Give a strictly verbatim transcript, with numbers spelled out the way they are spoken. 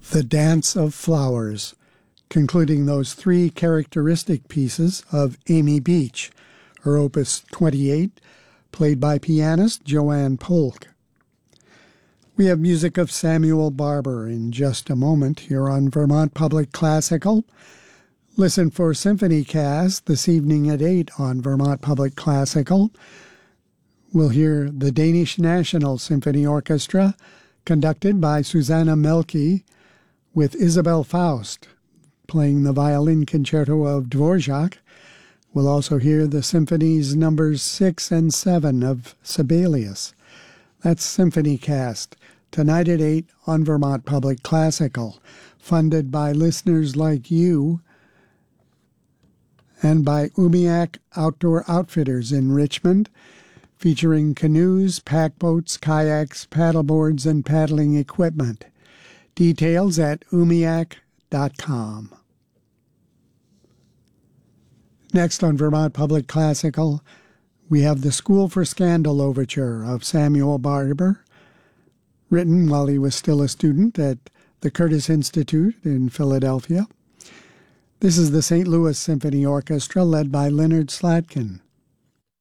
The Dance of Flowers, concluding those three characteristic pieces of Amy Beach, her opus twenty-eight, played by pianist Joanne Polk. We have music of Samuel Barber in just a moment here on Vermont Public Classical. Listen for Symphony Cast this evening at eight on Vermont Public Classical. We'll hear the Danish National Symphony Orchestra, conducted by Susanna Melke, with Isabel Faust playing the violin concerto of Dvorak. We'll also hear the symphonies numbers six and seven of Sibelius. That's Symphony Cast, tonight at eight on Vermont Public Classical, funded by listeners like you and by Umiak Outdoor Outfitters in Richmond, featuring canoes, pack boats, kayaks, paddleboards, and paddling equipment. Details at umiak dot com. Next on Vermont Public Classical, we have the School for Scandal Overture of Samuel Barber, written while he was still a student at the Curtis Institute in Philadelphia. This is the Saint Louis Symphony Orchestra led by Leonard Slatkin.